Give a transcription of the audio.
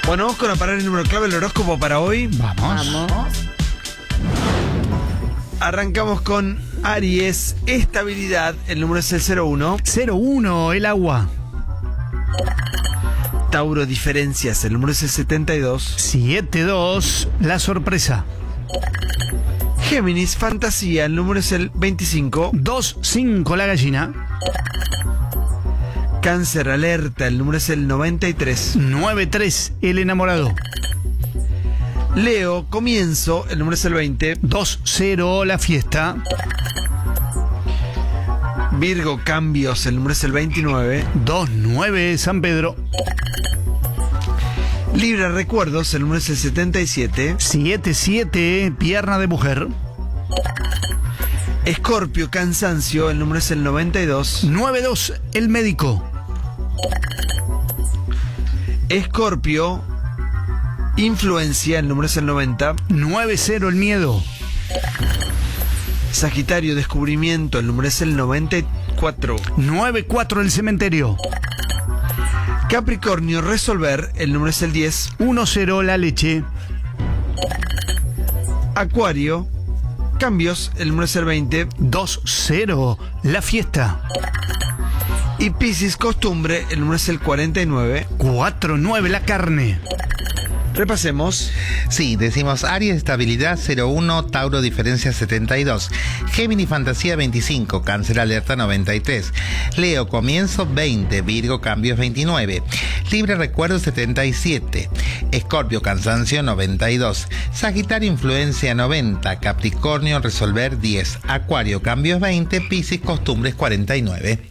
Bueno, vamos con aparar el número clave del horóscopo para hoy. Vamos. Arrancamos con Aries, estabilidad, el número es el 01. 01, el agua. Tauro, diferencias, el número es el 72. 72, la sorpresa. Géminis, fantasía, el número es el 25. 25, la gallina. Cáncer, alerta, el número es el 93. 93, el enamorado. Leo, comienzo, el número es el 20. 20, la fiesta. Virgo, cambios, el número es el 29. 29, San Pedro. Libra, recuerdos, el número es el 77. 77, pierna de mujer. Escorpio, cansancio, el número es el 92. 92, el médico. Escorpio, influencia, el número es el 90. 90, el miedo. Sagitario, descubrimiento, el número es el 94. 94, el cementerio. Capricornio, resolver, el número es el 10. 10, la leche. Acuario, cambios, el número es el 20. 20, la fiesta. Y Piscis, costumbre, el número es el 49. 49, la carne. Repasemos. Sí, decimos Aries, estabilidad 01, Tauro, diferencia 72, Géminis, fantasía 25, Cáncer, alerta 93, Leo, comienzo 20, Virgo, cambios 29, Libra, recuerdo 77, Escorpio, cansancio 92, Sagitario, influencia 90, Capricornio, resolver 10, Acuario, cambios 20, Piscis, costumbres 49.